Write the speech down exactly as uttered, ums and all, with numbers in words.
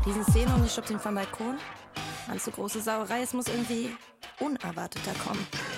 Diesen Szene und ich schubst ihn vom Balkon. Mann, zu große Sauerei, es muss irgendwie unerwarteter kommen.